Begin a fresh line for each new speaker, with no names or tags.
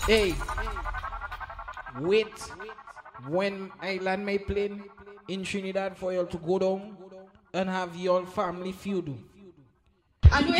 Hey, wait when Island may plane in Trinidad for you to go down and have your family feud.
And